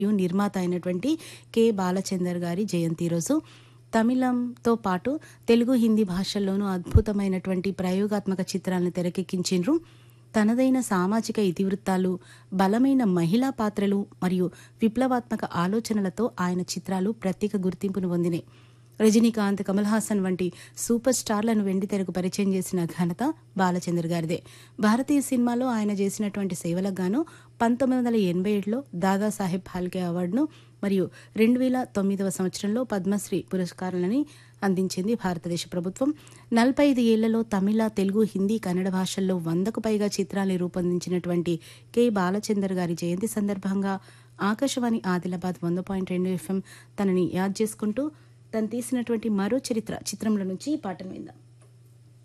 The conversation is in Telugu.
నిర్మాత అయినటువంటి కె. బాలచందర్ గారి జయంతి రోజు. తమిళంతో పాటు తెలుగు, హిందీ భాషల్లోనూ అద్భుతమైనటువంటి ప్రయోగాత్మక చిత్రాలను తెరకెక్కించిండ్రు. తనదైన సామాజిక ఇతివృత్తాలు, బలమైన మహిళా పాత్రలు మరియు విప్లవాత్మక ఆలోచనలతో ఆయన చిత్రాలు ప్రత్యేక గుర్తింపును పొందినాయి. రజనీకాంత్, కమల్ హాసన్ వంటి సూపర్ స్టార్లను వెండితెరకు పరిచయం చేసిన ఘనత బాలచందర్ గారిదే. భారతీయ సినిమాలో ఆయన చేసినటువంటి సేవలకు గాను 1987లో దాదాసాహెబ్ ఫాల్కే అవార్డును మరియు 2009వ సంవత్సరంలో పద్మశ్రీ పురస్కారాలని అందించింది భారతదేశ ప్రభుత్వం. 45 ఏళ్లలో తమిళ, తెలుగు, హిందీ, కన్నడ భాషల్లో 100కు పైగా చిత్రాల్ని రూపొందించినటువంటి కె. బాలచందర్ గారి జయంతి సందర్భంగా ఆకాశవాణి ఆదిలాబాద్ 100.2 FM తనని యాద్ చేసుకుంటూ తను తీసినటువంటి మరో చరిత్ర చిత్రంలో నుంచి ఈ పాటను విందాం.